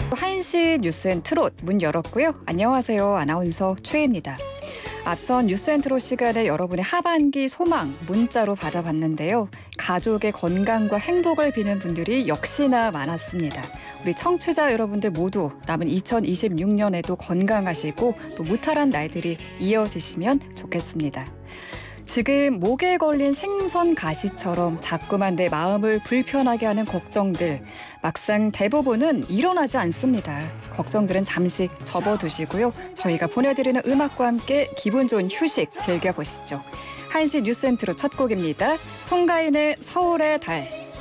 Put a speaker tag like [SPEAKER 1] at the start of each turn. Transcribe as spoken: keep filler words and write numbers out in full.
[SPEAKER 1] 한시 뉴스앤트롯 문 열었고요. 안녕하세요. 아나운서 최혜입니다. 앞선 뉴스앤트롯 시간에 여러분의 하반기 소망 문자로 받아봤는데요. 가족의 건강과 행복을 비는 분들이 역시나 많았습니다. 우리 청취자 여러분들 모두 남은 이천이십육 년에도 건강하시고 또 무탈한 날들이 이어지시면 좋겠습니다. 지금 목에 걸린 생선 가시처럼 자꾸만 내 마음을 불편하게 하는 걱정들, 막상 대부분은 일어나지 않습니다. 걱정들은 잠시 접어두시고요. 저희가 보내드리는 음악과 함께 기분 좋은 휴식 즐겨보시죠. 한시 뉴스엔트로 첫 곡입니다. 송가인의 서울의 달.